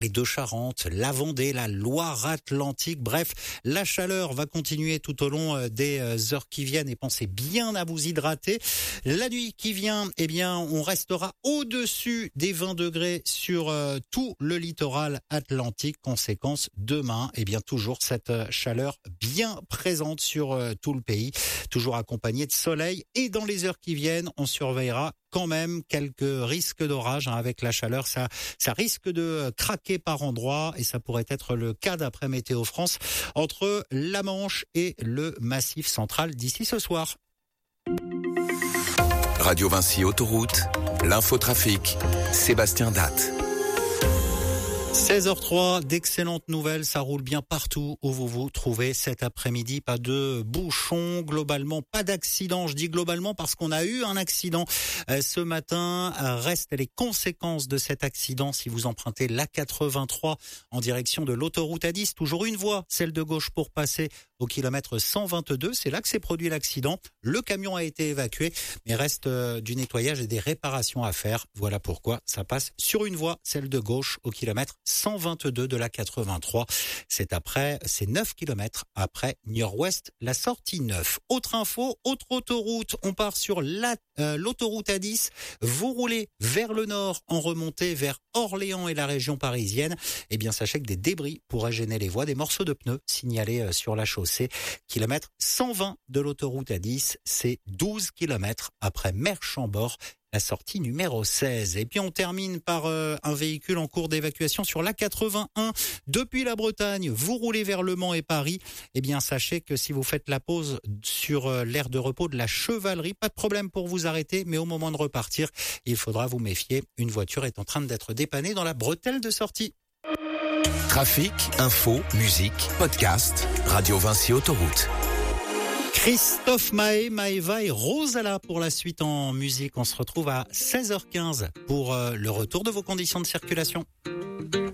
les Deux-Charentes, la Vendée, la Loire-Atlantique. Bref, la chaleur va continuer tout au long des heures qui viennent et pensez bien à vous hydrater. La nuit qui vient, eh bien, on restera au-dessus des 20 degrés sur tout le littoral atlantique. Conséquence, demain, eh bien, toujours cette chaleur bien présente sur tout le pays, toujours accompagnée de soleil. Et dans les heures qui viennent, on surveillera quand même quelques risques d'orage avec la chaleur. Ça risque de craquer par endroits et ça pourrait être le cas d'après Météo France entre la Manche et le Massif central d'ici ce soir. Radio Vinci Autoroute, l'infotrafic, Sébastien Datte. 16h03, d'excellentes nouvelles, ça roule bien partout où vous vous trouvez cet après-midi. Pas de bouchons, globalement, pas d'accident. Je dis globalement parce qu'on a eu un accident ce matin. Restent les conséquences de cet accident si vous empruntez l'A83 en direction de l'autoroute A10. Toujours une voie, celle de gauche pour passer au kilomètre 122. C'est là que s'est produit l'accident. Le camion a été évacué, mais reste du nettoyage et des réparations à faire. Voilà pourquoi ça passe sur une voie, celle de gauche au kilomètre 122 de la 83. C'est 9 km après Niort-Ouest, la sortie 9. Autre info, autre autoroute, on part sur l'autoroute A10. Vous roulez vers le nord en remontée vers Orléans et la région parisienne. Eh bien, sachez que des débris pourraient gêner les voies, des morceaux de pneus signalés sur la chaussée. Kilomètre 120 de l'autoroute A10, c'est 12 km après Mer-Chambord, la sortie numéro 16. Et puis on termine par un véhicule en cours d'évacuation sur l'A81 depuis la Bretagne. Vous roulez vers Le Mans et Paris. Eh bien sachez que si vous faites la pause sur l'aire de repos de la Chevalerie, pas de problème pour vous arrêter, mais au moment de repartir, il faudra vous méfier. Une voiture est en train d'être dépannée dans la bretelle de sortie. Trafic, info, musique, podcast, Radio Vinci Autoroute. Christophe Maé, Maëva et Rosala pour la suite en musique. On se retrouve à 16h15 pour le retour de vos conditions de circulation.